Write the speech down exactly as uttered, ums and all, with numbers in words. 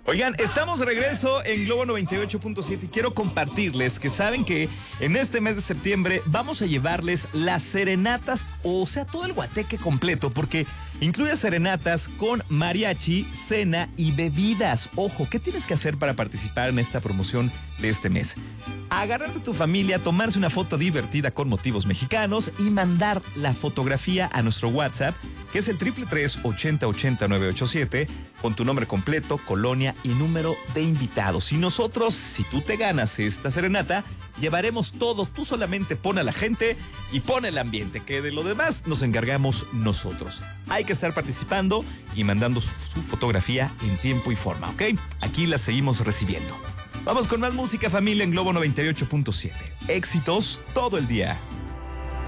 Oigan, estamos de regreso en Globo noventa y ocho punto siete y quiero compartirles que saben que en este mes de septiembre vamos a llevarles las serenatas, o sea, todo el guateque completo, porque incluye serenatas con mariachi, cena y bebidas. Ojo, ¿qué tienes que hacer para participar en esta promoción de este mes? Agarrar a tu familia, tomarse una foto divertida con motivos mexicanos y mandar la fotografía a nuestro WhatsApp, que es el triple tres ochenta ochenta nueve ocho siete, con tu nombre completo, colonia y número de invitados. Y nosotros, si tú te ganas esta serenata, llevaremos todo. Tú solamente pon a la gente y pon el ambiente, que de lo demás nos encargamos nosotros. Hay que estar participando y mandando su, su fotografía en tiempo y forma, ¿ok? Aquí la seguimos recibiendo. Vamos con más música, familia, en Globo noventa y ocho punto siete. Éxitos todo el día.